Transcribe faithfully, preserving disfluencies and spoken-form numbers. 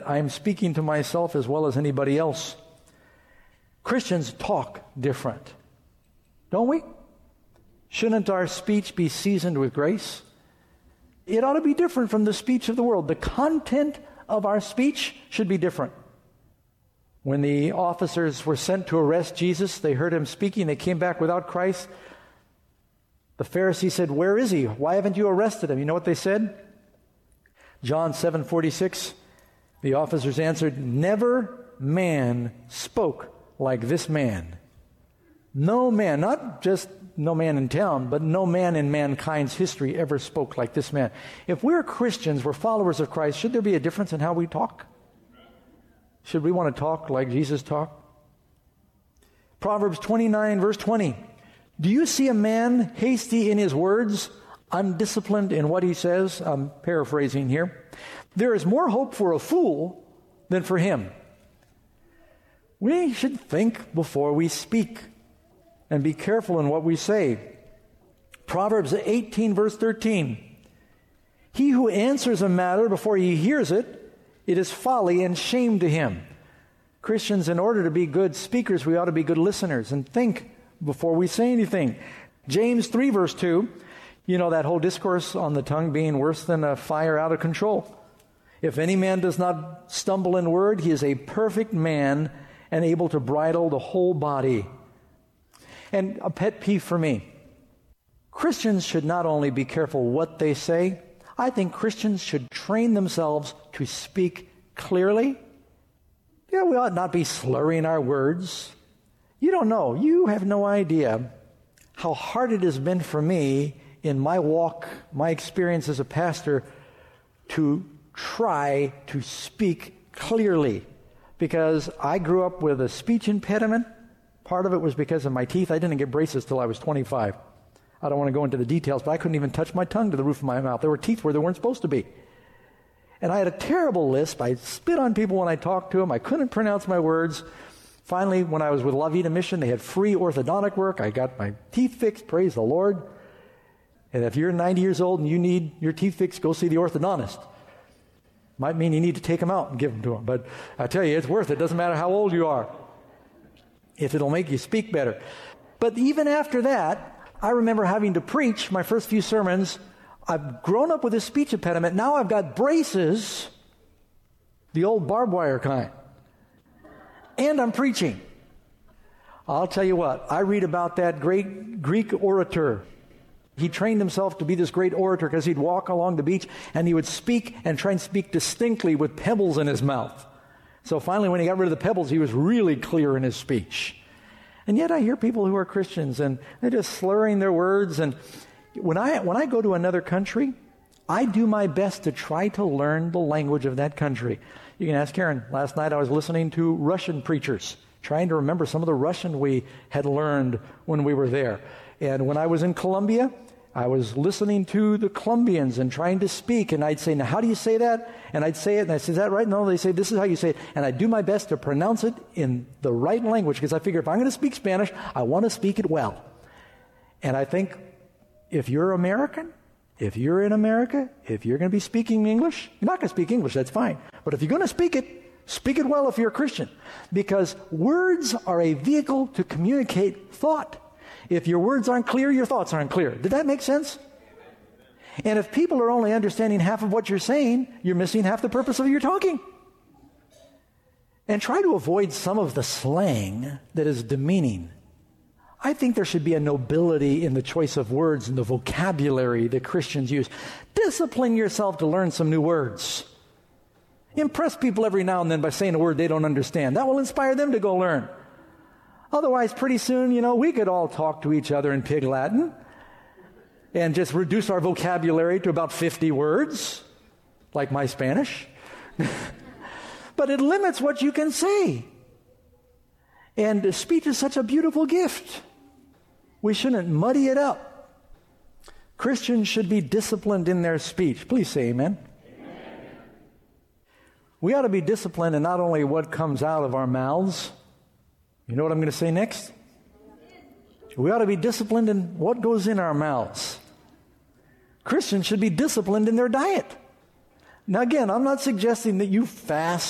that I'm speaking to myself as well as anybody else. Christians talk different, don't we? Shouldn't our speech be seasoned with grace? It ought to be different from the speech of the world. The content of our speech should be different. When the officers were sent to arrest Jesus, they heard him speaking. They came back without Christ. The Pharisees said, "Where is he? Why haven't you arrested him?" You know what they said? John seven forty-six, the officers answered, "Never man spoke like this man." No man, not just no man in town, but no man in mankind's history ever spoke like this man. If we're Christians, we're followers of Christ, should there be a difference in how we talk? Should we want to talk like Jesus talked? Proverbs twenty-nine, verse twenty. Do you see a man hasty in his words, undisciplined in what he says? I'm paraphrasing here. There is more hope for a fool than for him. We should think before we speak and be careful in what we say. Proverbs eighteen, verse thirteen. He who answers a matter before he hears it, it is folly and shame to him. Christians, in order to be good speakers, we ought to be good listeners and think before we say anything. James three, verse two, you know that whole discourse on the tongue being worse than a fire out of control. If any man does not stumble in word, he is a perfect man and able to bridle the whole body. And a pet peeve for me, Christians should not only be careful what they say, I think Christians should train themselves to speak clearly. Yeah, we ought not be slurring our words. You don't know. You have no idea how hard it has been for me in my walk, my experience as a pastor, to try to speak clearly. Because I grew up with a speech impediment. Part of it was because of my teeth. I didn't get braces till I was twenty-five. I don't want to go into the details, but I couldn't even touch my tongue to the roof of my mouth. There were teeth where they weren't supposed to be. And I had a terrible lisp. I spit on people when I talked to them. I couldn't pronounce my words. Finally, when I was with La Vida Mission, they had free orthodontic work. I got my teeth fixed, praise the Lord. And if you're ninety years old and you need your teeth fixed, go see the orthodontist. Might mean you need to take them out and give them to them. But I tell you, it's worth it. Doesn't matter how old you are, if it'll make you speak better. But even after that, I remember having to preach my first few sermons. I've grown up with a speech impediment. Now I've got braces, the old barbed wire kind. And I'm preaching. I'll tell you what, I read about that great Greek orator. He trained himself to be this great orator because he'd walk along the beach and he would speak and try and speak distinctly with pebbles in his mouth. So finally, when he got rid of the pebbles, he was really clear in his speech. And yet I hear people who are Christians and they're just slurring their words. And when I when I go to another country, I do my best to try to learn the language of that country. You can ask Karen. Last night I was listening to Russian preachers, trying to remember some of the Russian we had learned when we were there. And when I was in Colombia, I was listening to the Colombians and trying to speak, and I'd say, now how do you say that? And I'd say it, and I say, is that right? No, they say, this is how you say it. And I do my best to pronounce it in the right language, because I figure if I'm going to speak Spanish, I want to speak it well. And I think if you're American, if you're in America, if you're going to be speaking English, you're not going to speak English, that's fine. But if you're going to speak it, speak it well if you're a Christian, because words are a vehicle to communicate thought. If your words aren't clear, your thoughts aren't clear. Did that make sense? And if people are only understanding half of what you're saying, you're missing half the purpose of your talking. And try to avoid some of the slang that is demeaning. I think there should be a nobility in the choice of words and the vocabulary that Christians use. Discipline yourself to learn some new words. Impress people every now and then by saying a word they don't understand. That will inspire them to go learn. Otherwise, pretty soon, you know, we could all talk to each other in Pig Latin and just reduce our vocabulary to about fifty words, like my Spanish. But it limits what you can say. And speech is such a beautiful gift. We shouldn't muddy it up. Christians should be disciplined in their speech. Please say amen. Amen. We ought to be disciplined in not only what comes out of our mouths. You know what I'm going to say next? We ought to be disciplined in what goes in our mouths. Christians should be disciplined in their diet. Now again, I'm not suggesting that you fast